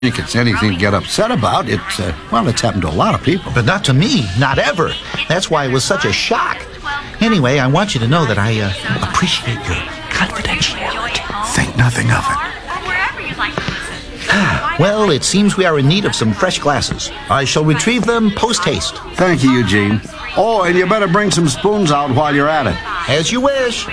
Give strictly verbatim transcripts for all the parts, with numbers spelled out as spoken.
think it's anything to get upset about. It's, uh, well, it's happened to a lot of people. But not to me, not ever. That's why it was such a shock. Anyway, I want you to know that I uh, appreciate your confidentiality. Think nothing of it. Well, it seems we are in need of some fresh glasses. I shall retrieve them post-haste. Thank you, Eugene. Oh, and you better bring some spoons out while you're at it. As you wish.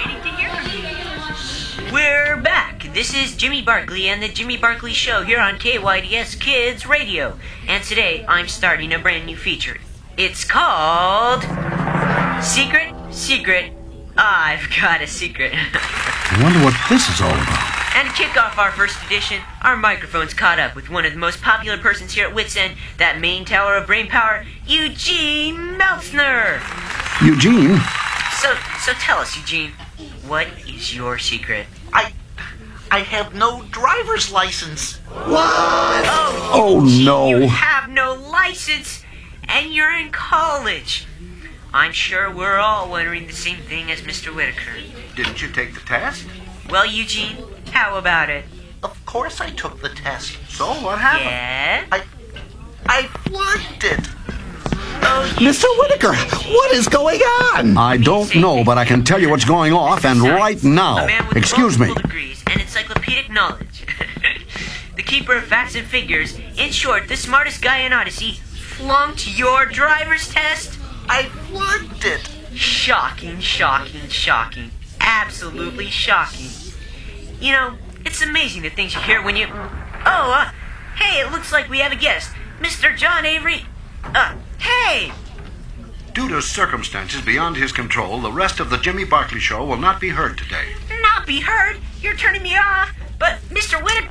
We're back. This is Jimmy Barkley and the Jimmy Barkley Show here on K Y D S Kids Radio. And today I'm starting a brand new feature. It's called Secret, Secret, I've Got a Secret. I wonder what this is all about. And to kick off our first edition, our microphone's caught up with one of the most popular persons here at Wits End, that main tower of brain power, Eugene Meltzner. Eugene? So, so tell us, Eugene, what is your secret? I... I have no driver's license. What? Oh, Oh, Eugene, no. You have no license, and you're in college. I'm sure we're all wondering the same thing as Mister Whitaker. Didn't you take the test? Well, Eugene, how about it? Of course I took the test. So, what happened? Yeah? I... I flunked it. Oh, Mister Whitaker, what is going on? I don't know, but I can tell you what's going off, and right now. A man with Excuse me. multiple degrees and encyclopedic knowledge. The keeper of facts and figures. In short, the smartest guy in Odyssey flunked your driver's test? I flunked it. Shocking, shocking, shocking. Absolutely shocking. You know, it's amazing the things you hear when you... Oh, uh, hey, it looks like we have a guest. Mister John Avery. Uh, hey! Due to circumstances beyond his control, the rest of the Jimmy Barkley Show will not be heard today. Not be heard? You're turning me off? But, Mister Whitaker...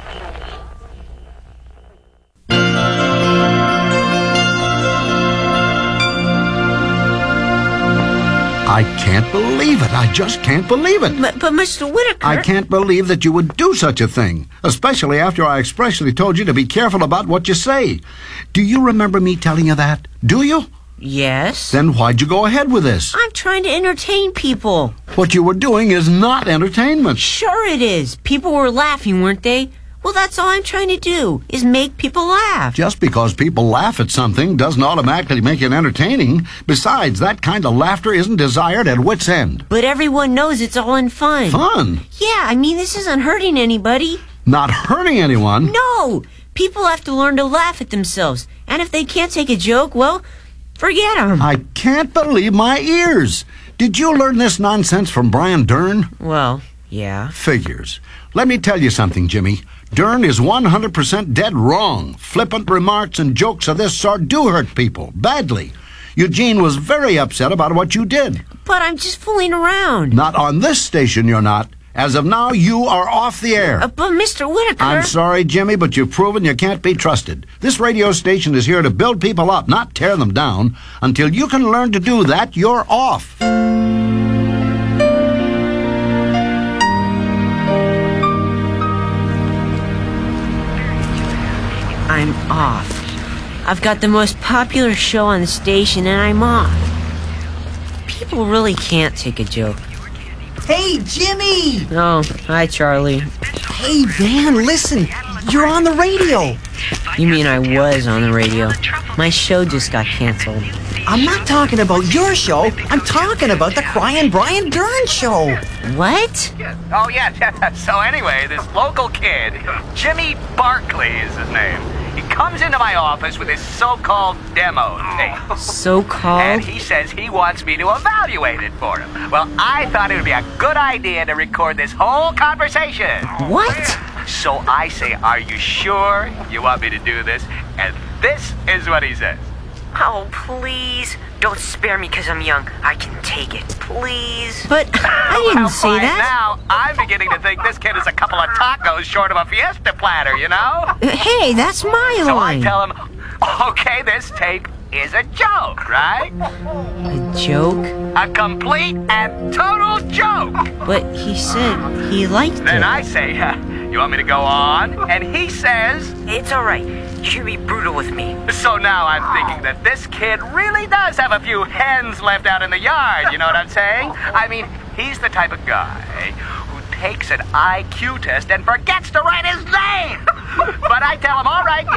I can't believe it. I just can't believe it. But, but Mister Whitaker... I can't believe that you would do such a thing, especially after I expressly told you to be careful about what you say. Do you remember me telling you that? Do you? Yes? Then why'd you go ahead with this? I'm trying to entertain people. What you were doing is not entertainment. Sure it is. People were laughing, weren't they? Well, that's all I'm trying to do, is make people laugh. Just because people laugh at something doesn't automatically make it entertaining. Besides, that kind of laughter isn't desired at Wits End. But everyone knows it's all in fun. Fun? Yeah, I mean, this isn't hurting anybody. Not hurting anyone. No! People have to learn to laugh at themselves. And if they can't take a joke, well, forget them. I can't believe my ears. Did you learn this nonsense from Brian Dern? Well, yeah. Figures. Let me tell you something, Jimmy. Dern is one hundred percent dead wrong. Flippant remarks and jokes of this sort do hurt people, badly. Eugene was very upset about what you did. But I'm just fooling around. Not on this station, you're not. As of now, you are off the air. Uh, but Mister Whitaker... I'm sorry, Jimmy, but you've proven you can't be trusted. This radio station is here to build people up, not tear them down. Until you can learn to do that, you're off. I'm off. I've got the most popular show on the station, and I'm off. People really can't take a joke. Hey, Jimmy! Oh, hi, Charlie. Hey, man, listen. You're on the radio. You mean I was on the radio? My show just got canceled. I'm not talking about your show. I'm talking about the Crying Brian Dern show. What? Oh, yeah. So anyway, this local kid, Jimmy Barkley is his name. He comes into my office with his so-called demo tape. So-called? And he says he wants me to evaluate it for him. Well, I thought it would be a good idea to record this whole conversation. What? So I say, are you sure you want me to do this? And this is what he says. Oh, please. Don't spare me because I'm young. I can take it. Please. But I didn't Well, say fine. that. Now, I'm beginning to think this kid is a couple of tacos short of a fiesta platter, you know? Uh, Hey, that's my So I line. tell him, okay, this tape is a joke, right? A joke? A complete and total joke. But he said he liked Then it. I say, uh, you want me to go on? And he says, It's all right. You should be brutal with me. so now I'm thinking that this kid really does have a few hens left out in the yard, you know what I'm saying? I mean, he's the type of guy who'd takes an I Q test and forgets to write his name. But I tell him, all right,